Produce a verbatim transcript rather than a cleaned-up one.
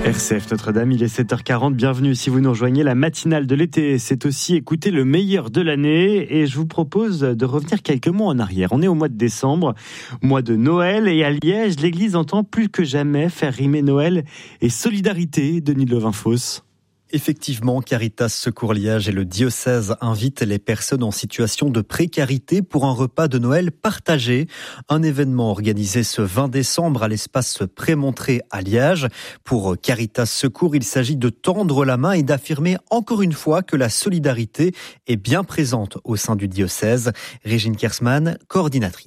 R C F Notre-Dame, il est sept heures quarante, bienvenue si vous nous rejoignez. La matinale de l'été, c'est aussi écouter le meilleur de l'année et je vous propose de revenir quelques mois en arrière. On est au mois de décembre, mois de Noël, et à Liège, l'église entend plus que jamais faire rimer Noël et solidarité. Denis Levainfosse. Effectivement, Caritas Secours Liège et le diocèse invitent les personnes en situation de précarité pour un repas de Noël partagé. Un événement organisé ce vingt décembre à l'espace Prémontré à Liège. Pour Caritas Secours, il s'agit de tendre la main et d'affirmer encore une fois que la solidarité est bien présente au sein du diocèse. Régine Kersman, coordinatrice.